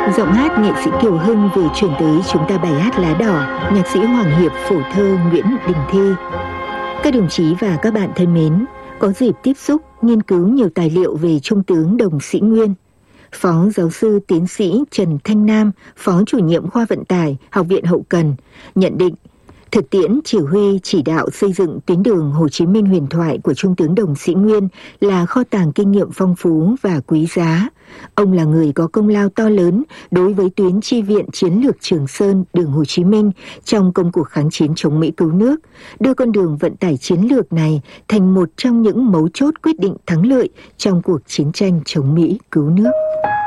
Giọng hát nghệ sĩ Kiều Hưng vừa truyền tới chúng ta bài hát Lá Đỏ, nhạc sĩ Hoàng Hiệp phổ thơ Nguyễn Đình Thi. Các đồng chí và các bạn thân mến, có dịp tiếp xúc, nghiên cứu nhiều tài liệu về Trung tướng Đồng Sĩ Nguyên. Phó giáo sư tiến sĩ Trần Thanh Nam, Phó chủ nhiệm khoa vận tải, Học viện Hậu Cần, nhận định thực tiễn chỉ huy chỉ đạo xây dựng tuyến đường Hồ Chí Minh huyền thoại của Trung tướng Đồng Sĩ Nguyên là kho tàng kinh nghiệm phong phú và quý giá. Ông là người có công lao to lớn đối với tuyến chi viện chiến lược Trường Sơn, đường Hồ Chí Minh trong công cuộc kháng chiến chống Mỹ cứu nước, đưa con đường vận tải chiến lược này thành một trong những mấu chốt quyết định thắng lợi trong cuộc chiến tranh chống Mỹ cứu nước.